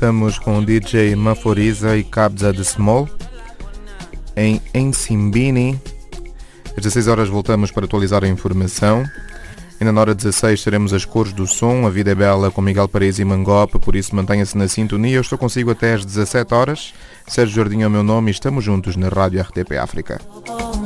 estamos com o DJ Maforiza e Kabza de Small em Nsimbini. Às 16 horas voltamos para atualizar a informação. Ainda na hora 16 teremos as cores do som, A Vida é Bela com Miguel Paredes e Mangope, por isso mantenha-se na sintonia. Eu estou consigo até às 17 horas. Sérgio Jardim é o meu nome e estamos juntos na Rádio RTP África.